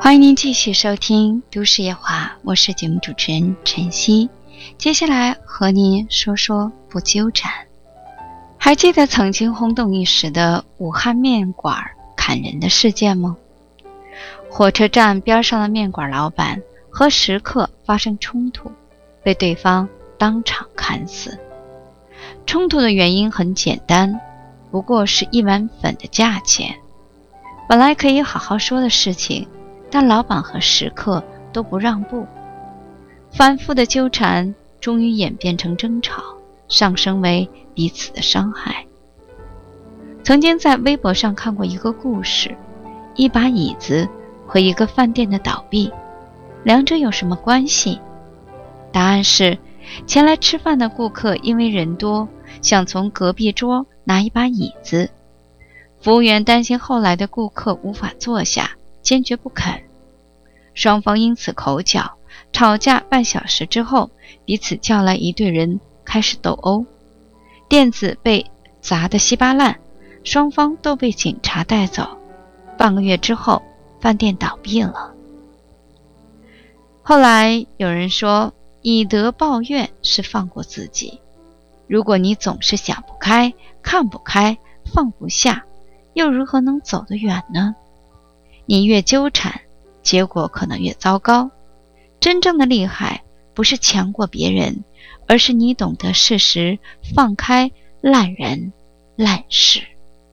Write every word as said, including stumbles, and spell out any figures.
欢迎您继续收听都市夜话，我是节目主持人晨曦。接下来和您说说不纠缠。还记得曾经轰动一时的武汉面馆砍人的事件吗？火车站边上的面馆老板和食客发生冲突，被对方当场砍死。冲突的原因很简单，不过是一碗粉的价钱。本来可以好好说的事情，但老板和食客都不让步，反复的纠缠终于演变成争吵，上升为彼此的伤害。曾经在微博上看过一个故事，一把椅子和一个饭店的倒闭，两者有什么关系？答案是，前来吃饭的顾客因为人多，想从隔壁桌拿一把椅子，服务员担心后来的顾客无法坐下，坚决不肯，双方因此口角，吵架半小时之后，彼此叫来一队人开始斗殴，垫子被砸得稀巴烂，双方都被警察带走。半个月之后，饭店倒闭了。后来有人说，以德报怨是放过自己。如果你总是想不开、看不开、放不下，又如何能走得远呢？你越纠缠，结果可能越糟糕。真正的厉害不是强过别人，而是你懂得适时放开烂人烂事。